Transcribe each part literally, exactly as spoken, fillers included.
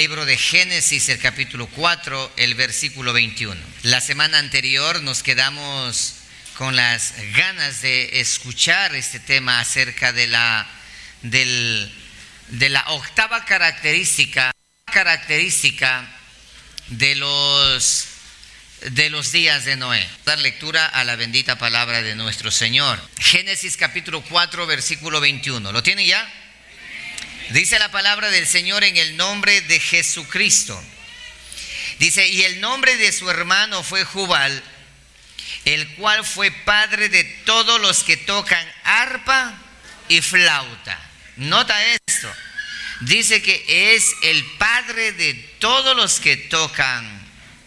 Libro de Génesis, el capítulo cuatro, el versículo veintiuno. La semana anterior nos quedamos con las ganas de escuchar este tema acerca de la, del, de la octava característica, característica de los, de los días de Noé. Dar lectura a la bendita palabra de nuestro Señor. Génesis capítulo cuatro, versículo veintiuno. ¿Lo tienen ya? Dice la palabra del Señor en el nombre de Jesucristo. Dice, y el nombre de su hermano fue Jubal, el cual fue padre de todos los que tocan arpa y flauta. Nota esto. Dice que es el padre de todos los que tocan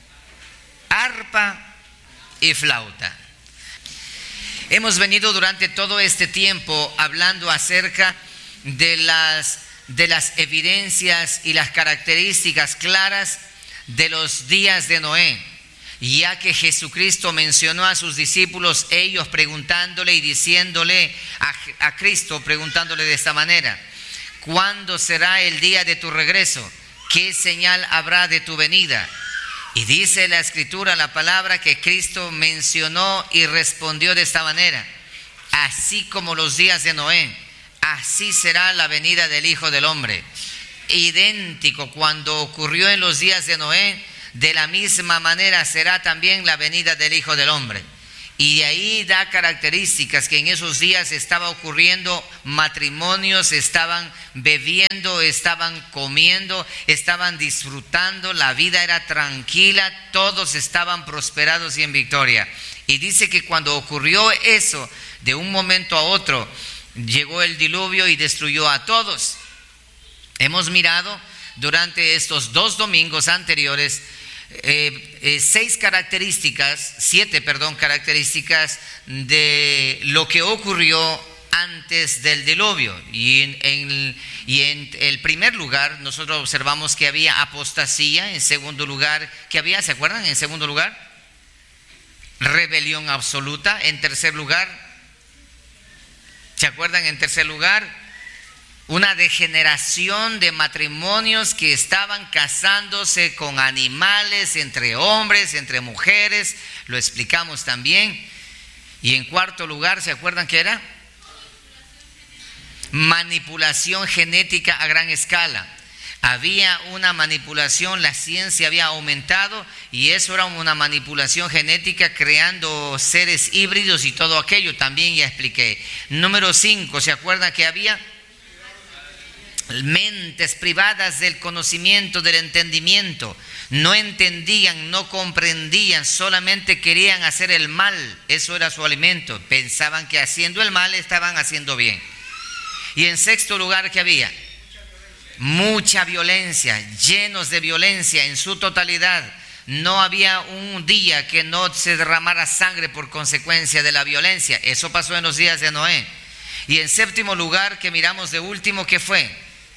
arpa y flauta. Hemos venido durante todo este tiempo hablando acerca de las de las evidencias y las características claras de los días de Noé, ya que Jesucristo mencionó a sus discípulos, ellos preguntándole y diciéndole a, a Cristo, preguntándole de esta manera: ¿cuándo será el día de tu regreso? ¿Qué señal habrá de tu venida? Y dice la Escritura, la palabra, que Cristo mencionó y respondió de esta manera: así como los días de Noé, así será la venida del Hijo del Hombre. Idéntico cuando ocurrió en los días de Noé, de la misma manera será también la venida del Hijo del Hombre. Y de ahí da características que en esos días estaba ocurriendo matrimonios, estaban bebiendo, estaban comiendo, estaban disfrutando, la vida era tranquila, todos estaban prosperados y en victoria. Y dice que cuando ocurrió eso, de un momento a otro, llegó el diluvio y destruyó a todos. Hemos mirado durante estos dos domingos anteriores eh, eh, seis características, siete, perdón, características de lo que ocurrió antes del diluvio. Y en, en, y en el primer lugar nosotros observamos que había apostasía. En segundo lugar, ¿qué había? ¿Se acuerdan? En segundo lugar, rebelión absoluta. En tercer lugar, ¿se acuerdan? En tercer lugar, una degeneración de matrimonios que estaban casándose con animales, entre hombres, entre mujeres, lo explicamos también. Y en cuarto lugar, ¿se acuerdan qué era? Manipulación genética a gran escala. Había una manipulación, la ciencia había aumentado y eso era una manipulación genética creando seres híbridos y todo aquello, también ya expliqué. Número cinco, ¿se acuerdan que había? Mentes privadas del conocimiento, del entendimiento. No entendían, no comprendían, solamente querían hacer el mal, eso era su alimento. Pensaban que haciendo el mal estaban haciendo bien. Y en sexto lugar, ¿qué había? Mucha violencia, llenos de violencia en su totalidad. No había un día que no se derramara sangre por consecuencia de la violencia. Eso pasó en los días de Noé. Y en séptimo lugar, que miramos de último, ¿qué fue?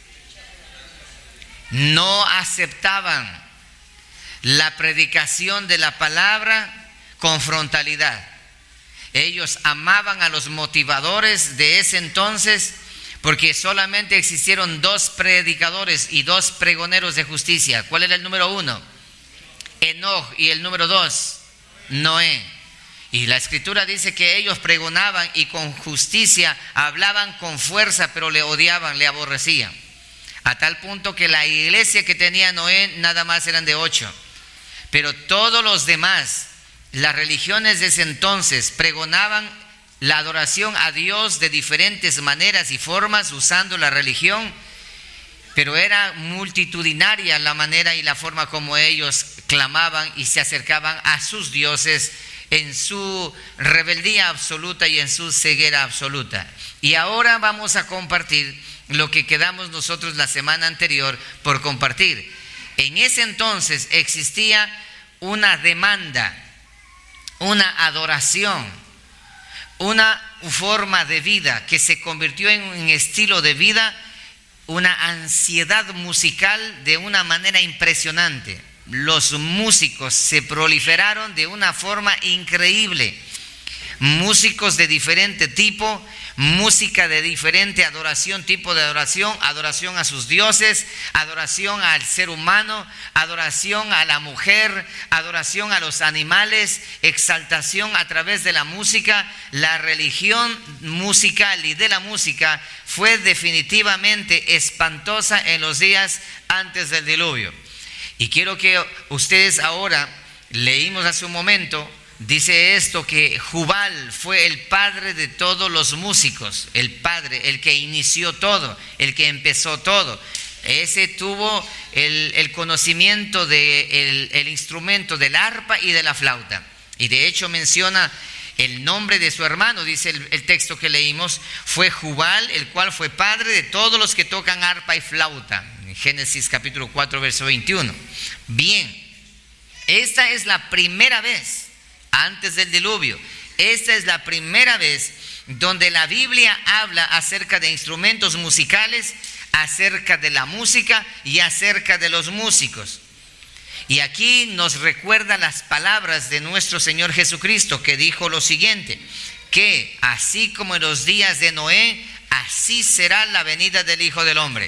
No aceptaban la predicación de la palabra con frontalidad. Ellos amaban a los motivadores de ese entonces, porque solamente existieron dos predicadores y dos pregoneros de justicia. ¿Cuál era el número uno? Enoch. Y el número dos, Noé. Y la Escritura dice que ellos pregonaban y con justicia hablaban con fuerza, pero le odiaban, le aborrecían. A tal punto que la iglesia que tenía Noé nada más eran de ocho. Pero todos los demás, las religiones de ese entonces, pregonaban la adoración a Dios de diferentes maneras y formas usando la religión, pero era multitudinaria la manera y la forma como ellos clamaban y se acercaban a sus dioses en su rebeldía absoluta y en su ceguera absoluta. Y ahora vamos a compartir lo que quedamos nosotros la semana anterior por compartir. En ese entonces existía una demanda, una adoración, una forma de vida que se convirtió en un estilo de vida, una ansiedad musical de una manera impresionante. Los músicos se proliferaron de una forma increíble. Músicos de diferente tipo, música de diferente adoración, tipo de adoración, adoración a sus dioses, adoración al ser humano, adoración a la mujer, adoración a los animales, exaltación a través de la música. La religión musical y de la música fue definitivamente espantosa en los días antes del diluvio. Y quiero que ustedes ahora, leímos hace un momento, dice esto, que Jubal fue el padre de todos los músicos, el padre, el que inició todo, el que empezó todo. Ese tuvo el, el conocimiento del el instrumento del arpa y de la flauta. Y de hecho menciona el nombre de su hermano, dice el, el texto que leímos, fue Jubal, el cual fue padre de todos los que tocan arpa y flauta. En Génesis capítulo cuatro, verso veintiuno. Bien, esta es la primera vez antes del diluvio. Esta es la primera vez donde la Biblia habla acerca de instrumentos musicales, acerca de la música y acerca de los músicos. Y aquí nos recuerda las palabras de nuestro Señor Jesucristo, que dijo lo siguiente, que así como en los días de Noé, así será la venida del Hijo del Hombre.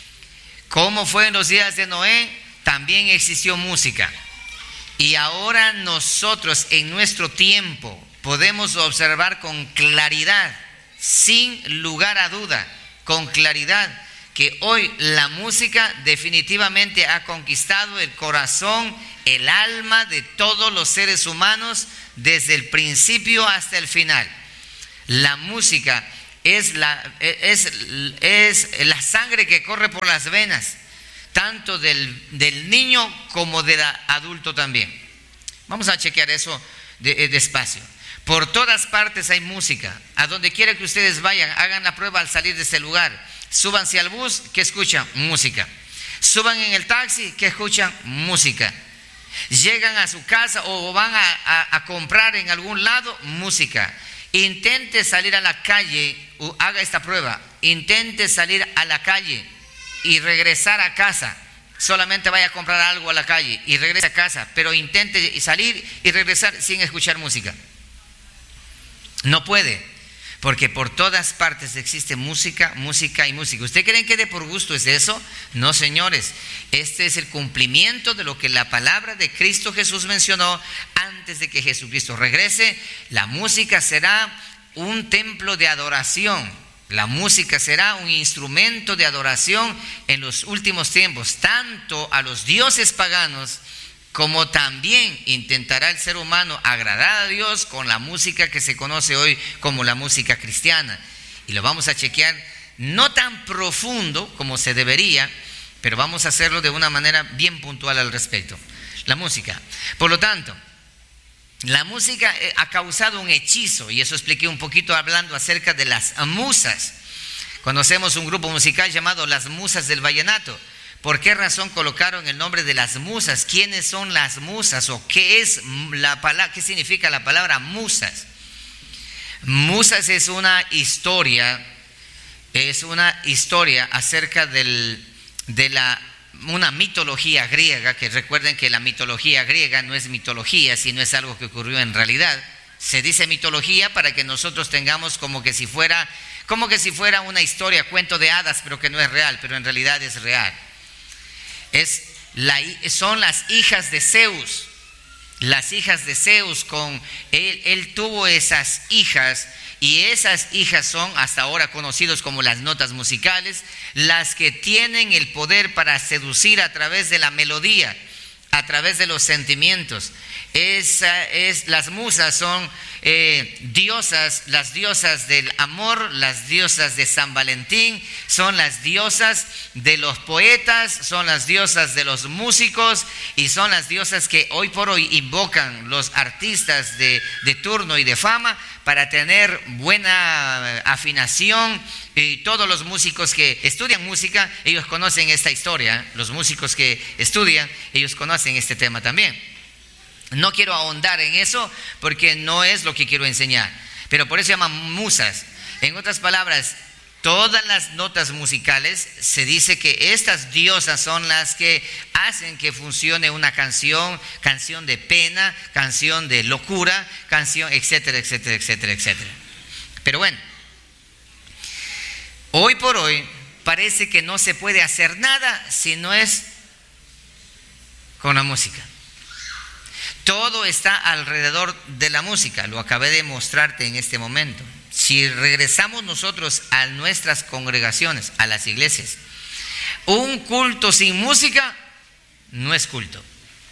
¿Cómo fue en los días de Noé? También existió música. Y ahora nosotros en nuestro tiempo podemos observar con claridad, sin lugar a duda, con claridad, que hoy la música definitivamente ha conquistado el corazón, el alma de todos los seres humanos desde el principio hasta el final. La música es la, es, es la sangre que corre por las venas, tanto del, del niño como del adulto también. Vamos a chequear eso de, despacio. Por todas partes hay música. A donde quiera que ustedes vayan, hagan la prueba al salir de este lugar. Súbanse al bus, que escuchan música. Suban en el taxi, que escuchan música. Llegan a su casa o van a, a, a comprar en algún lado, música. Intente salir a la calle, haga esta prueba. Intente salir a la calle y regresar a casa. Solamente vaya a comprar algo a la calle y regrese a casa, pero intente salir y regresar sin escuchar música. No puede, porque por todas partes existe música, música y música. ¿Usted creen que de por gusto es eso? No, señores. Este es el cumplimiento de lo que la palabra de Cristo Jesús mencionó antes de que Jesucristo regrese. La música será un templo de adoración. La música será un instrumento de adoración en los últimos tiempos, tanto a los dioses paganos como también intentará el ser humano agradar a Dios con la música que se conoce hoy como la música cristiana. Y lo vamos a chequear no tan profundo como se debería, pero vamos a hacerlo de una manera bien puntual al respecto. La música. Por lo tanto, la música ha causado un hechizo, y eso expliqué un poquito hablando acerca de las musas. Conocemos un grupo musical llamado Las Musas del Vallenato. ¿Por qué razón colocaron el nombre de las musas? ¿Quiénes son las musas? ¿O qué es la palabra, qué significa la palabra musas? Musas es una historia, es una historia acerca del, de la una mitología griega, que recuerden que la mitología griega no es mitología, sino es algo que ocurrió en realidad. Se dice mitología para que nosotros tengamos como que si fuera, como que si fuera una historia, cuento de hadas, pero que no es real, pero en realidad es real. Es la, son las hijas de Zeus, las hijas de Zeus, con él, él tuvo esas hijas. Y esas hijas son hasta ahora conocidos como las notas musicales, las que tienen el poder para seducir a través de la melodía, a través de los sentimientos. Esa es, las musas son eh, diosas, las diosas del amor, las diosas de San Valentín, son las diosas de los poetas, son las diosas de los músicos y son las diosas que hoy por hoy invocan los artistas de, de turno y de fama para tener buena afinación. Y todos los músicos que estudian música, ellos conocen esta historia. Los músicos que estudian, ellos conocen este tema también. No quiero ahondar en eso porque no es lo que quiero enseñar, pero por eso se llaman musas. En otras palabras, todas las notas musicales, se dice que estas diosas son las que hacen que funcione una canción, canción de pena, canción de locura, canción, etcétera, etcétera, etcétera, etcétera. Pero bueno, Hoy por hoy parece que no se puede hacer nada si no es con la música. Todo está alrededor de la música, lo acabé de mostrarte en este momento. Si regresamos nosotros a nuestras congregaciones, a las iglesias, un culto sin música no es culto.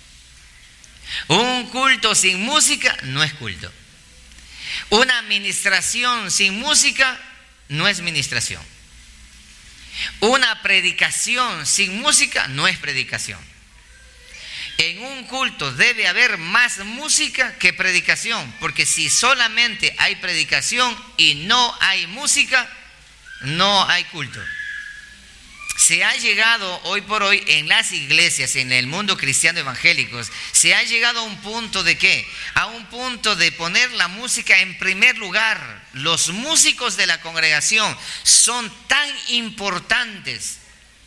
Un culto sin música no es culto. Una administración sin música no es ministración. Una predicación sin música no es predicación. En un culto debe haber más música que predicación, porque si solamente hay predicación y no hay música, no hay culto. Se ha llegado hoy por hoy en las iglesias, en el mundo cristiano evangélico, se ha llegado a un punto de ¿qué? A un punto de poner la música en primer lugar. Los músicos de la congregación son tan importantes,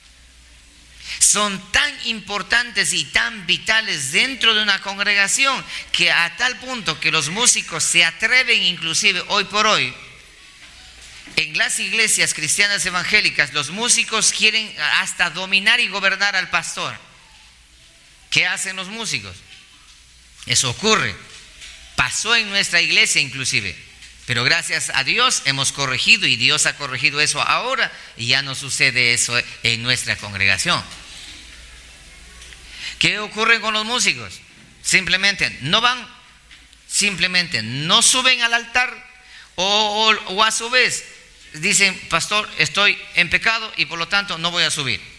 son tan importantes y tan vitales dentro de una congregación, que a tal punto que los músicos se atreven, inclusive hoy por hoy, en las iglesias cristianas evangélicas, los músicos quieren hasta dominar y gobernar al pastor. ¿Qué hacen los músicos? Eso ocurre. Pasó en nuestra iglesia inclusive. Pero gracias a Dios hemos corregido, y Dios ha corregido eso ahora, y ya no sucede eso en nuestra congregación. ¿Qué ocurre con los músicos? Simplemente no van, simplemente no suben al altar, o, o, o a su vez dicen: pastor, estoy en pecado y por lo tanto no voy a subir.